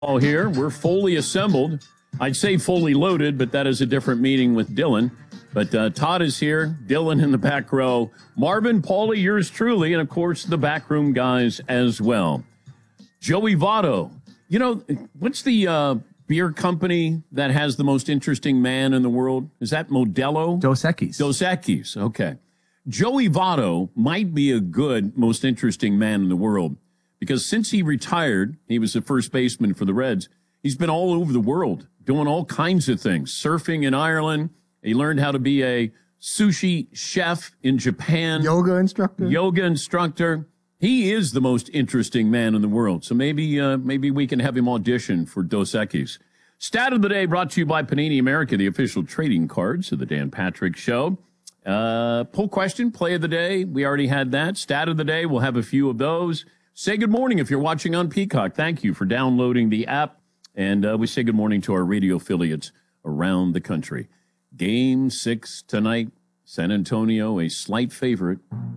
All here. We're fully assembled. I'd say fully loaded, but that is a different meaning with Dylan. But Todd is here, Dylan in the back row, Marvin, Paulie, yours truly, and of course the backroom guys as well. Joey Votto. You know, what's the beer company that has the most interesting man in the world? Is that Modelo? Dos Equis. Dos Equis, okay. Joey Votto might be a good, most interesting man in the world because since he retired, he was the first baseman for the Reds, he's been all over the world doing all kinds of things, surfing in Ireland. He learned how to be a sushi chef in Japan. Yoga instructor. He is the most interesting man in the world. So maybe we can have him audition for Dos Equis. Stat of the day brought to you by Panini America, the official trading cards of the Dan Patrick Show. Poll question, play of the day. We already had that. Stat of the day, we'll have a few of those. Say good morning if you're watching on Peacock. Thank you for downloading the app. And we say good morning to our radio affiliates around the country. Game 6 tonight. San Antonio, a slight favorite.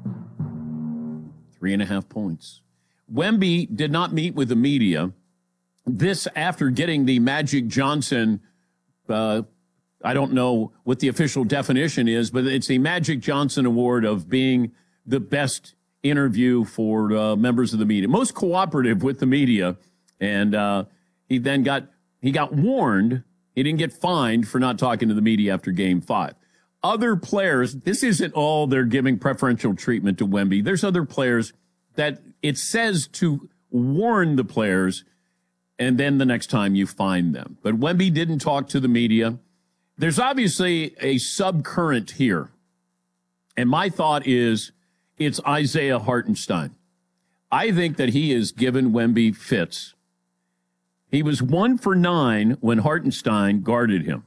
3.5 points. Wemby did not meet with the media. This after getting the Magic Johnson, I don't know what the official definition is, but it's the Magic Johnson Award of being the best interview for members of the media. Most cooperative with the media. And he got warned. He didn't get fined for not talking to the media after Game 5. Other players, this isn't all they're giving preferential treatment to Wemby. There's other players that it says to warn the players, and then the next time you find them. But Wemby didn't talk to the media. There's obviously a subcurrent here. And my thought is it's Isaiah Hartenstein. I think that he has given Wemby fits. He was 1 for 9 when Hartenstein guarded him.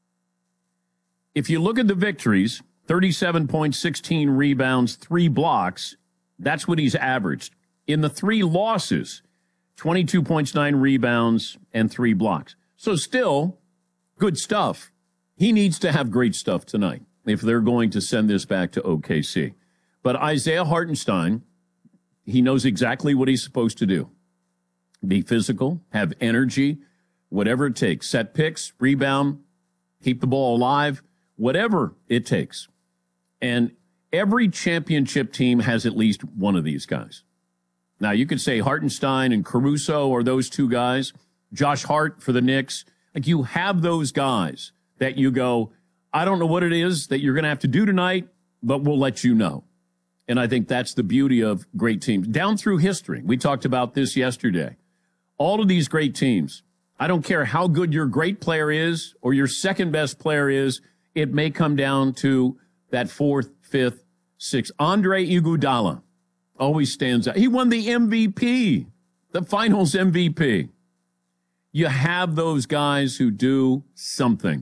If you look at the victories, 37 points, 16 rebounds, 3 blocks, that's what he's averaged. In the 3 losses, 22 points, 9 rebounds, and 3 blocks. So still, good stuff. He needs to have great stuff tonight if they're going to send this back to OKC. But Isaiah Hartenstein, he knows exactly what he's supposed to do. Be physical, have energy, whatever it takes. Set picks, rebound, keep the ball alive, whatever it takes. And every championship team has at least one of these guys. Now, you could say Hartenstein and Caruso are those 2 guys. Josh Hart for the Knicks. Like, you have those guys that you go, I don't know what it is that you're going to have to do tonight, but we'll let you know. And I think that's the beauty of great teams. Down through history, we talked about this yesterday. All of these great teams, I don't care how good your great player is or your second best player is, it may come down to that 4th, 5th, 6th. Andre Iguodala always stands out. He won the MVP, the finals MVP. You have those guys who do something.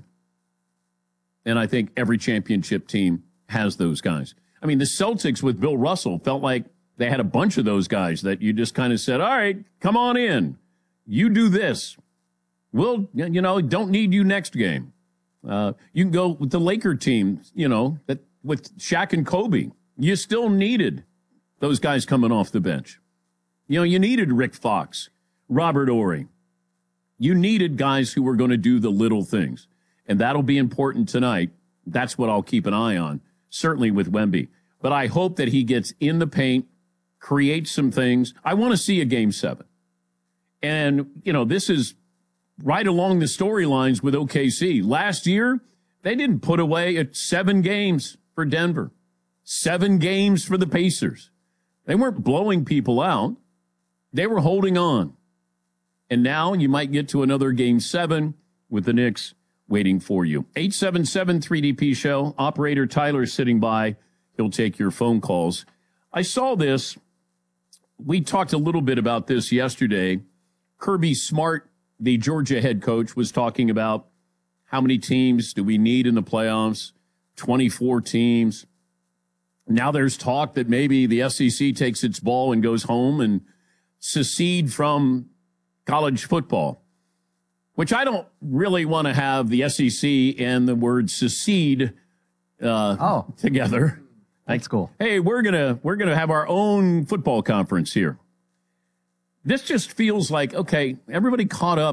And I think every championship team has those guys. I mean, the Celtics with Bill Russell felt like they had a bunch of those guys that you just kind of said, all right, come on in. You do this. We'll, don't need you next game. You can go with the Laker team, that with Shaq and Kobe. You still needed those guys coming off the bench. You needed Rick Fox, Robert Horry. You needed guys who were going to do the little things. And that'll be important tonight. That's what I'll keep an eye on, certainly with Wemby. But I hope that he gets in the paint, creates some things. I want to see a Game 7. And, this is right along the storylines with OKC. Last year, they didn't put away 7 games for Denver, 7 games for the Pacers. They weren't blowing people out. They were holding on. And now you might get to another Game 7 with the Knicks waiting for you. 877-3DP Show. Operator Tyler sitting by. He'll take your phone calls. I saw this. We talked a little bit about this yesterday. Kirby Smart, the Georgia head coach, was talking about how many teams do we need in the playoffs? 24 teams. Now there's talk that maybe the SEC takes its ball and goes home and secede from college football, which I don't really want to have the SEC and the word secede together. That's cool. Hey, we're gonna have our own football conference here. This just feels like, okay, everybody caught up.